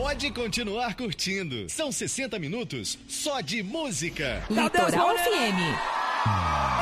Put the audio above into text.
pode continuar curtindo. São 60 minutos só de música. Litoral FM.